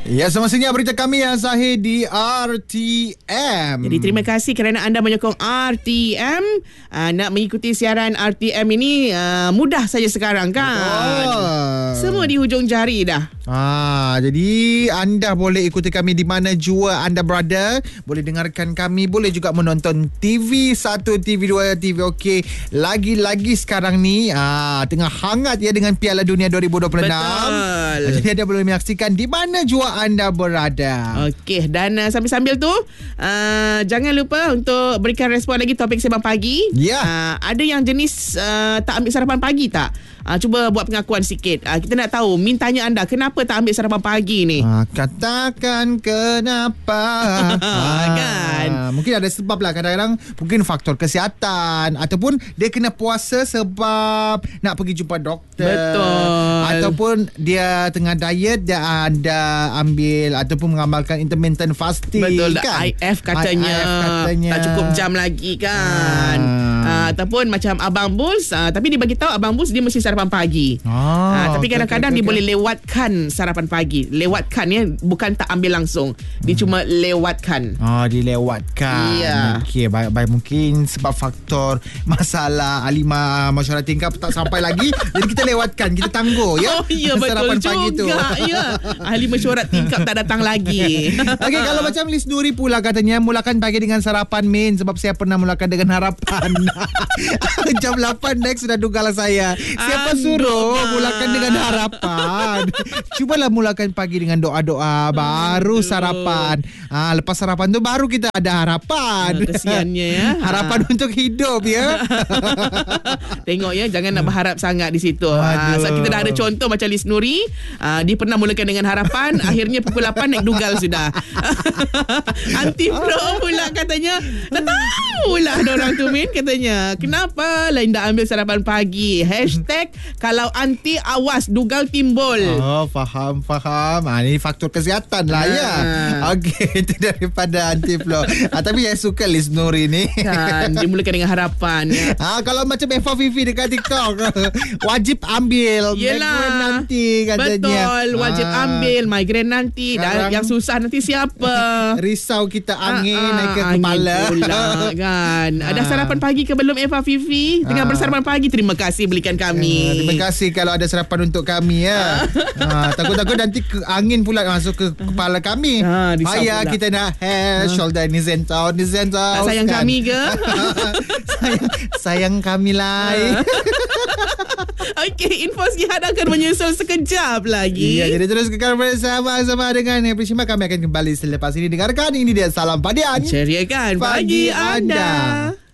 Ya, semestinya berita kami yang sahih di RTM. Jadi terima kasih kerana anda menyokong RTM. Nak mengikuti siaran RTM ini mudah saja sekarang kan. Semua di hujung jari dah. Jadi anda boleh ikuti kami di mana jua anda berada. Boleh dengarkan kami, boleh juga menonton TV1, TV2, TV OK. Lagi-lagi sekarang ni tengah hangat ya dengan Piala Dunia 2026. Betul. Jadi anda boleh menyaksikan di mana jua anda berada. Okey, dan sambil-sambil tu jangan lupa untuk berikan respon lagi topik Sembang Pagi. Ya. Ada yang jenis tak ambil sarapan pagi tak? Cuba buat pengakuan sikit. Kita nak tahu, mintanya anda kenapa tak ambil sarapan pagi ni? Katakan kenapa. Kan? Mungkin ada sebab lah. Kadang-kadang mungkin faktor kesihatan, ataupun dia kena puasa sebab nak pergi jumpa doktor. Betul. Ataupun dia tengah diet, dia ada ambil ataupun mengamalkan intermittent fasting. Betul, kan? IF katanya. Tak cukup jam lagi kan. Ataupun macam Abang Bulls, tapi dia bagi tahu Abang Bulls dia mesti sarapan pagi. Tapi kadang-kadang dia boleh lewatkan sarapan pagi. Lewatkan ya, bukan tak ambil langsung. Dia cuma lewatkan. Dilewatkan. Ya. Okey, baik mungkin sebab faktor masalah Alima mesyuarat tingkap tak sampai lagi. Jadi kita lewatkan, kita tangguh ya. Ya, betul sarapan pagi tu. Ya. Ahli mesyuarat tingkap tak datang lagi. Okey, kalau macam Liz Nuri pula katanya mulakan pagi dengan sarapan main sebab saya pernah mulakan dengan harapan. Jam 8 next sudah dugalah saya. Siapa suruh mulakan dengan harapan? Cubalah mulakan pagi dengan doa-doa, baru sarapan. Lepas sarapan tu baru kita ada harapan. Kesiannya ya. Harapan untuk hidup ya. Tengok ya, jangan nak berharap sangat di situ. So kita dah ada contoh macam Liz Nuri. Dia pernah mulakan dengan harapan, akhirnya pukul 8 naik dugal sudah. Anti Pro pula katanya, tak tahulah diorang tu Min, katanya kenapa lain dah ambil sarapan pagi. Hashtag kalau anti awas dugal timbul. Faham. Ini faktor kesihatan lah ya. Okey, itu daripada Anti Pro. Tapi saya suka Liz Nuri ni kan, dia mulakan dengan harapan ya. Kalau macam Eva Fifi dekat TikTok, wajib ambil. Yelah, migraine nanti katanya. Betul, wajib ambil migraine nanti. Yang susah nanti siapa? Risau kita angin naik ke kepala pula, kan. Ada sarapan pagi ke belum Eva Fifi? Tengah bersarapan pagi, terima kasih belikan kami. Terima kasih kalau ada sarapan untuk kami ya. Takut-takut nanti angin pula masuk ke kepala kami. Ayah kita nak hair, shoulder ni zentau. Tak sayang kan? Kami ke? sayang kami lah. Okey, info sihat akan menyusul sekejap lagi. Ya, jadi terus kekal bersama-sama dengan Happy Shima. Kami akan kembali selepas ini. Dengarkan, ini dia Salam Padian. Ceriakan pagi anda.